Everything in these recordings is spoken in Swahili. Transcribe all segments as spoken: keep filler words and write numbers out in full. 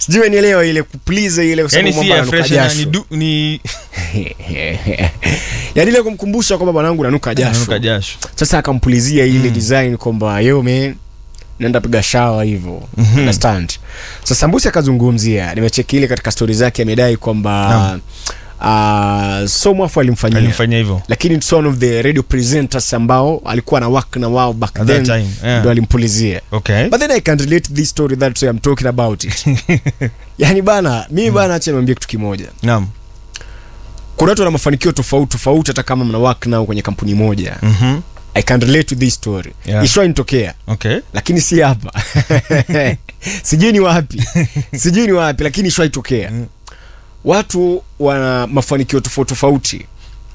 Sijui nielewa ile kuplease ile kwa sababu mambo yananuka jasho. Ni yaani ile kumkumbusha kwamba bwanangu nanuka jasho. Nanuka jasho. Sasa akampulizia ile mm. design kwamba yo man nenda piga shower hivyo. Mm-hmm. Understand? Sasa Mbusi akazungumzia, nimecheki ile katika stories zake amedai kwamba ah no. uh, so mwafu alimfanyia. Alimfanyia hivyo. Lakini it's one of the radio presenters ambao alikuwa na work na wao back at then. Ndio yeah. alimpulizia. Okay. But then I can relate this story that I'm talking about it. Yaani bana, mimi mm. bana acha niambie kitu kimoja. Naam. Kuna watu wana mafanikio tofauti tofauti hata kama mna work nao kwenye kampuni moja. Mhm. I can relate to this story. Yeah. Ishwa inatokea. Okay. Lakini si hapa. Sijui ni wapi. Sijui ni wapi lakini ishwa itokea. Mm. Watu wana mafanikio tofauti tofauti.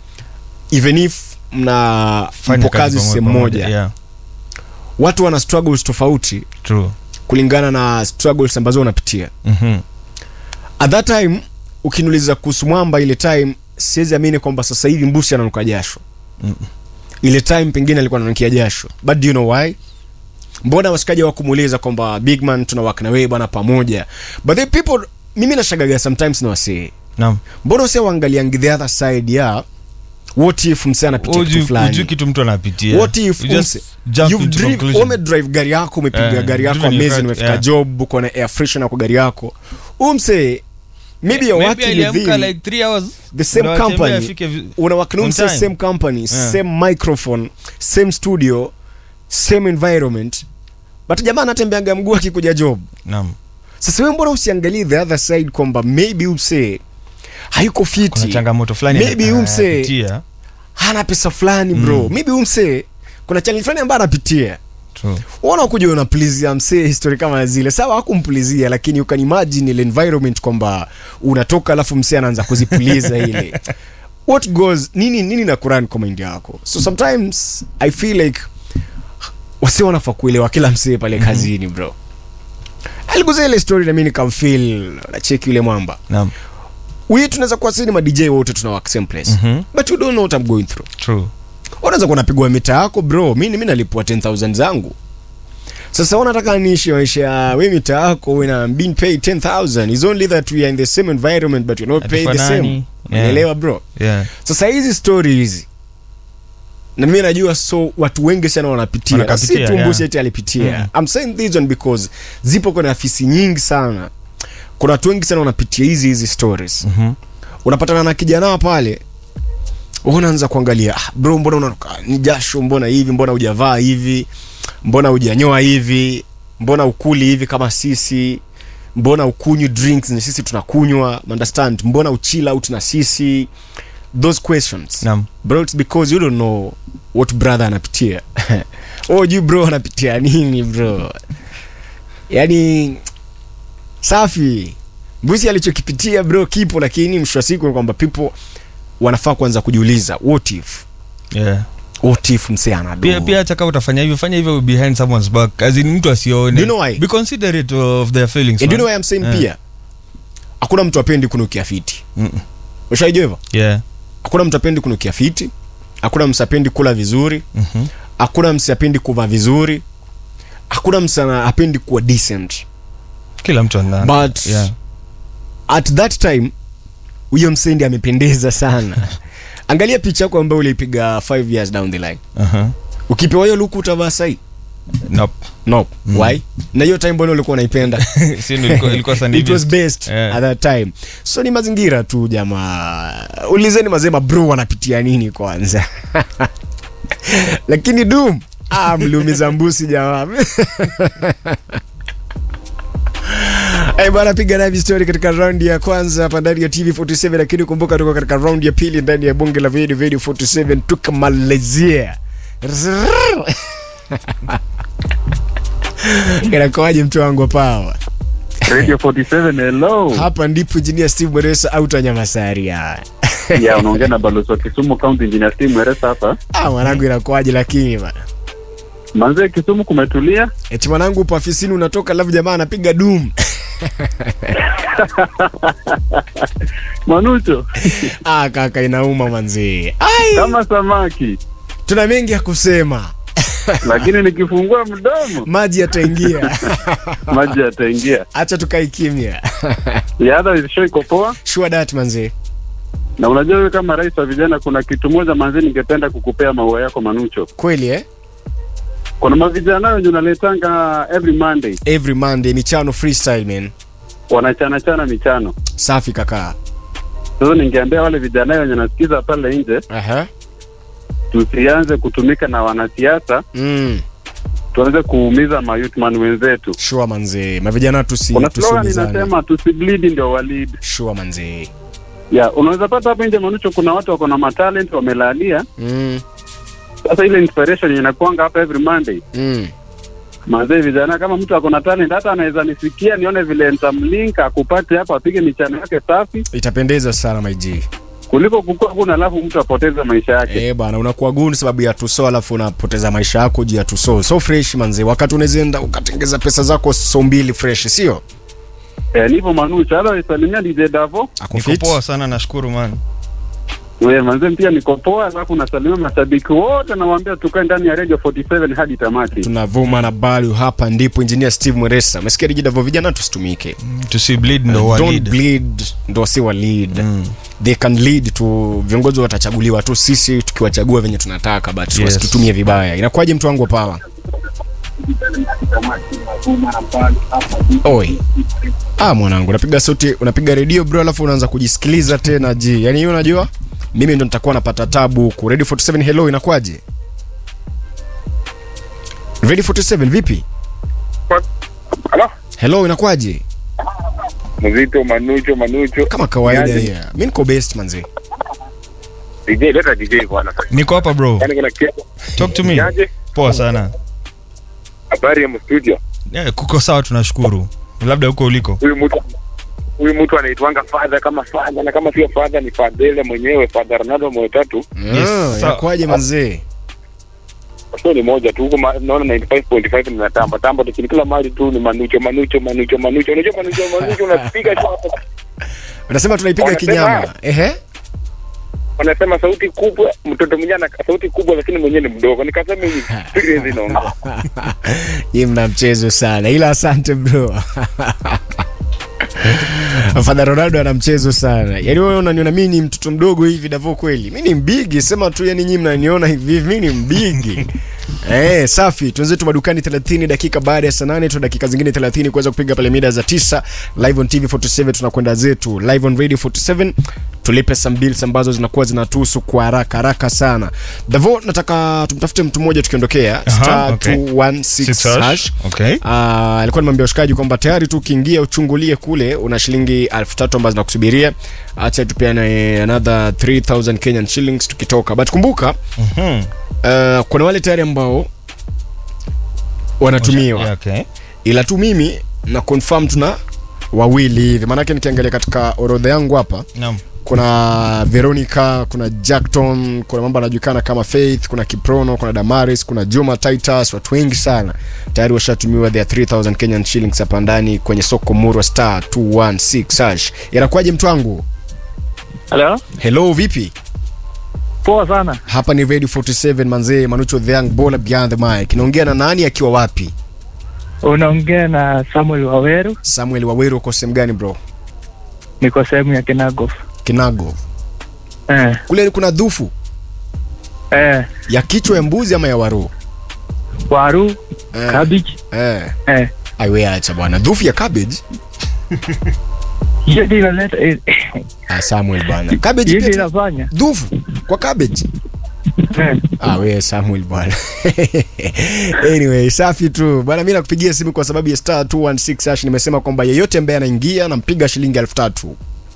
Even if mna mpo kazi sehemu moja. Yeah. Watu wana struggles tofauti. True. Kulingana na struggles ambazo wanapitia. Mhm. At that time ukiniuliza kuhusu Mwamba ile time siwezi amini kwamba sasa hivi Mbusi ananuka jasho. Mm. Ile time pengine alikuwa ananukia jasho. But do you know why? Mbona wasikaje wa kumuuliza kwamba big man tunawaka na wewe bwana pamoja. But the people mimi nashagaga sometimes na wase. Naam. Mbona wase waangalia the other side ya what if msana anapitia kitu fulani. Unajua kitu mtu anapitia. What if you've drive ume drive gari yako umepiga uh, gari yako amazing umefika yeah. job uko na air freshener kwa gari yako. Umse maybe you're working within like three hours the same company. Una work in the same company, yeah. same microphone, same studio, same environment. But jamaa anatembeanga mguu akikuja job. Naam. Sasa wewe mbona usiangalie the other side kwamba maybe umse hayuko fiti. Kuna changamoto fulani. Maybe umse hana pesa fulani bro. Mm. Maybe umse kuna changamoto fulani ambayo anapitia. True. Wana kuja una please amse history kama zile. Sawa hakumplizia lakini you can imagine ile environment kwamba unatoka alafu mse anaanza kuzipuliza ile. What goes nini nini na Quran comment yako. So sometimes I feel like wase wanafaa kuelewa kila mse pale kazini bro. Aliguza ile story na mimi nikamfeel na check yule Mwamba. Naam. Wewe tunaweza kuwa sisi ma D J wote tuna work same place. Mm-hmm. But you don't know what I'm going through. True. Unaweza kuwa unapigwa mita yako bro. Mimi mimi nalipwa ten thousand zangu. Sasa unataka niishi maisha wewe mita yako wewe being paid ten thousand. It's only that we are in the same environment but you're not paid the same. Unaelewa yeah. bro? Yeah. Sasa hizi stories hizi na mimi najua so watu wengi sana wanapitia. Si tu Mbusi eti alipitia. Mm. I'm saying this one because zipo kuna afisi nyingi sana. Kuna watu wengi sana wanapitia hizi hizi stories. Mhm. Unapatana na kijana pale unaanza kuangalia ah, bro mbona unanuka ni jasho, mbona hivi, mbona hujavaa hivi, mbona hujanyoa hivi, mbona ukuli hivi kama sisi, mbona ukunywi drinks ni sisi tunakunywa, understand, mbona uchila out na sisi. Those questions. Naam. Bro, it's because you don't know what brother anapitia. Oh, you bro anapitia nini bro? Yaani safi. Mbusi alichokipitia bro kipo, lakini mwisho wa siku kwamba people wanafaa kwanza kujiuliza what if. Yeah. What if mse anado. Pia pia hata kama utafanya hivyo, fanya hivyo behind someone's back. As in mtu asione. You know why? Be considerate of their feelings. And you know why I'm saying yeah. pia hakuna mtu apendi kunukia fiti. Mhm. Ushajua hivyo? Yeah. Hakuna mtu apendi kunukia fiti. Hakuna mtu apendi kula vizuri. Mhm. Hakuna mtu apendi kuvaa vizuri. Hakuna mtu apendi kuwa decent. Kila mtu ana. But yeah. at that time huyo msendi amependeza sana. Angalia picha yako ambayo ulipiga five years down the line. Aha. Uh-huh. Ukipewa hiyo look utavaa sahi? Nope. Nope. Mm. Why? Na hiyo time bwana ulikuwa unaipenda. Si ndio ilikuwa ilikuwa sana. It was best yeah. at that time. So ni mazingira tu jamaa. Ulizeni mazema bro wanapitia nini kwanza. Lakini Doom ah mlumiza Mbusi jamaa. Hey bwana, piga na story katika round ya kwanza hapa ndani ya T V forty-seven, lakini kumbuka tuko katika round ya pili ndani ya bonge la video video forty-seven tukamalizia. Kana kwaje mtu wangu pawa? Radio forty-seven, hello. Hapa ndipo Engineer Steve Mweresa au Tanyamasaria. Ya unaongea na balozi wa Kisumu County Engineer Steve Mweresa hapa. Ah mwanangu inakwaje lakini bana? Manze Kisumu kumetulia? Eti mwanangu upo afisini unatoka lavu jamaa anapiga doom. Manucho. Ah kaka inauma manzi. Ai. Kama samaki. Tuna mengi ya kusema. lakini nikifungua mdomo maji yataingia. maji yataingia. Acha tukae kimya. Ya hata show iko poa. Sure that manze. Na unajua wewe kama rais wa vijana, kuna kitu moja manze ningependa kukupea maua yako Manucho. Kweli eh? Kuna mavijana wenye unaletanga every Monday. Every Monday michano freestyle man. Wanachana chana michano. Safi kaka. Sasa ningeambia wale vijana wenye nasikiza pale nje, Aha. tusianze kutumika na wanasiasa. Mm. Tuanze kuumiza mayouth man wenzetu. Sure manze. Mavijana tusi Kuna slogan tusimizane. inasema tusibleed ndio walid. Sure manze. Ya, unaweza pata hapo nje Manucho, kuna watu wako na matalent wamelalia. Mm. Sasa ile inspiration inakuanga hapa every Monday. Mm. Mazee vijana, kama mtu ako na talent hata anaweza nisikia nione vile nitamlink akupate hapo apige michano yake safi. Itapendeza sana my G. Kuliko kukua kuna alafu mtu apoteze maisha yake. Eh bana, unakuwa guni sababu ya tuso alafu unapoteza maisha yako juu ya tuso. So fresh manze, wakati unaenda ukatengeza pesa zako so mbili fresh, sio? Eh, nipo Manucho. Halo, isalimia D J Davo. Niko poa sana, nashukuru man. Wewe manze pia niko poa, alafu nasalimia mashabiki wote na waambia tukae ndani ya Radio forty-seven hadi tamati. Tunavuma na bali hapa ndipo engineer Steve Mweresa. Umesikia D J Davo, vijana tusitumike. Tusi bleed ndo wa Don't lead. bleed ndo si wa lead. Mm. They can lead to, viongozi watachaguliwa tu, sisi tukiwachagua venye tunataka, but Yes. wasitutumie vibaya. Inakuwaje mtu wangu wa power? Oi. Ah mwanangu, unapiga sauti, unapiga radio bro, alafu unaanza kujisikiliza tena ji. Yaani hiyo unajua? Mimi ndo nitakuwa napata tabu ku Radio forty-seven. Hello, inakuwaje? Radio forty-seven vipi? Hello? Hello, inakuwaje? Mzito Manucho Manucho. Kama kawaida Niaje? ya. Mimi niko best manze. D J leta D J bwana. Niko hapa bro. Yaani kuna kitu. Talk to me. Niaje? Poa sana. Habari ya studio. Yeah, kuko sawa, tunashukuru. Labda huko uliko. Huyu mtu huyu mtu anaitwanga father kama father, na kama sio father ni Fadele mwenyewe, Father Ronaldo moyo tatu. Yes, Ah, sawa. inakuwaje manze? Sio ni moja tu huko, ma- naona ninety-five point five mnatamba tamba tu kila mahali tu ni Manucho Manucho Manucho Manucho. Unajua Manucho Manucho unapiga shot. Unasema tunaipiga Wanasema- kinyama. Ehe. Wanasema sauti kubwa, mtoto mwenyewe ana sauti kubwa lakini mwenyewe ni mdogo. Nikasema hivi experience inaongea. Yeye mna mchezo sana. Ila asante bro. Father Ronaldo ana mchezo sana. Yaani wewe unaniona mimi ni mtoto mdogo hivi Davo kweli? Mimi ni mbigi, sema tu yani nyinyi mnaniona hivi hivi, mimi ni mbigi. Eh, safi. Tuanze tu madukani thelathini dakika baada ya saa nane tu dakika zingine thelathini kuweza kupiga pale mida za tisa live on T V forty-seven. Tunakwenda zetu live on Radio forty-seven. Tulipe some bills ambazo zinakuwa zinatuhusu kwa haraka haraka sana. Davo, nataka tumtafute mtu mmoja tukiondokea Aha, star okay. two one six Six hash. hash. Okay. Ah, alikuwa nimwambia washikaji kwamba tayari tu ukiingia uchungulie kule una shilingi elfu tatu ambazo zinakusubiria. Acha tupeane another three thousand Kenyan shillings tukitoka. But kumbuka, Mhm. uh, kuna wale tayari ambao wanatumiwa. Yeah, okay. Ila tu mimi na confirm tuna wawili hivi. Maana yake nikiangalia katika orodha yangu hapa, Naam. kuna Veronica, kuna Jackton, kuna mambo anajulikana kama Faith, kuna Kiprono, kuna Damaris, kuna Juma Titus, watu wengi sana tayari washatumiwa their three thousand Kenyan shillings hapa ndani kwenye soko Murwa star two one six hash. Yanakuaje mtu wangu? Hello? Hello, vipi? Poa sana. Hapa ni Radio forty-seven manzee, Manucho the Young Baller Beyond the Mic. Naongea na nani akiwa wapi? Unaongea na Samuel Waweru, Samuel Waweru, uko sehemu gani bro? niko sehemu ya Kinago. Kinago. Eh, Kule kuna dhufu eh, ya kichwa ya mbuzi ama ya waru? waru, Eh. cabbage. Eh. Eh, Aiwe acha bwana. Dhufu ya cabbage? hiyo ndio inaleta eh, Ah, Samuel bwana. Cabbage hiyo ndio pia. inafanya. Dhufu kwa cabbage. Eh, Ah, wewe Samuel bwana. Anyway, safi tu. Bwana mimi nakupigia simu kwa sababu ya star two one six hash. Nimesema kwamba yeyote ambaye anaingia nampiga shilingi elfu tatu.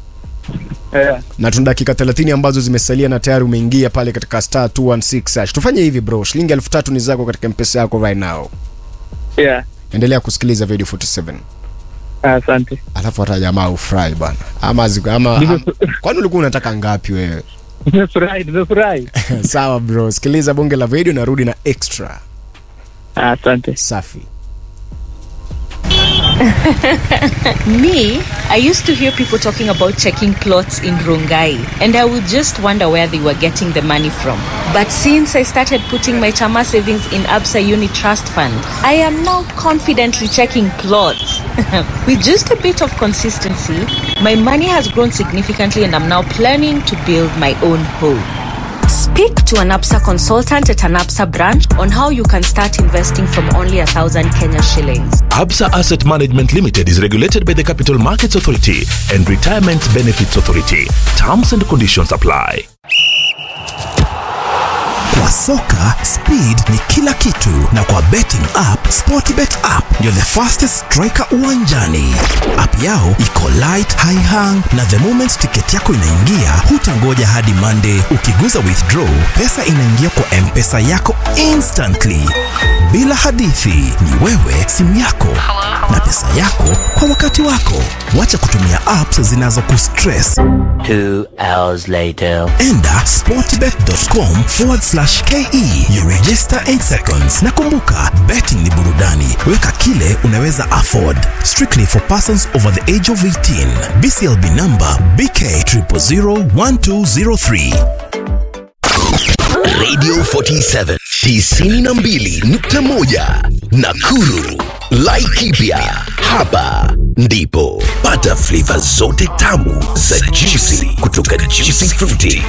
eh, Na tuna dakika thelathini ambazo zimesalia na tayari umeingia pale katika star two one six hash. Tufanye hivi bro, shilingi elfu tatu ni zako katika M-Pesa yako right now. yeah. Endelea kusikiliza Radio forty-seven. Asante. Alafu hata jamaa ufurahi bwana. Ama ziku, ama, ama kwani ulikuwa unataka ngapi wewe? Nimefurahi, nimefurahi. Sawa bro, sikiliza bonge la radio na rudi na extra. Asante. Safi. Me, I used to hear people talking about checking plots in Rongai, and I would just wonder where they were getting the money from. But since I started putting my Chama savings in Absa Uni Trust Fund, I am now confidently checking plots. With just a bit of consistency, my money has grown significantly, and I'm now planning to build my own home. Speak to an Absa consultant at an Absa branch on how you can start investing from only a thousand Kenya shillings. Absa Asset Management Limited is regulated by the Capital Markets Authority and Retirement Benefits Authority. Terms and conditions apply. Kwa soka, speed ni kila kitu, na kwa betting app, Sportbet app ndio the fastest striker uwanjani. App yao iko light, high hang, na the moment ticket yako inaingia, hutangoja hadi Monday. Ukiguza withdraw, pesa inaingia kwa M-Pesa yako instantly. Bila hadithi, ni wewe, simu yako, na pesa yako kwa wakati wako. Wacha kutumia apps zinazo kustress. Two hours later. Enda sportbet.com forward slash KE. You register eight seconds. Na kumbuka, betting ni burudani. Weka kile unaweza afford. Strictly for persons over the age of eighteen. B C L B number B K zero zero zero one two zero three. Radio forty-seven tisini na mbili nukta moja Nakuru. Laikipia, hapa ndipo pata flavor zote tamu za juicy kutoka Juicy Fruity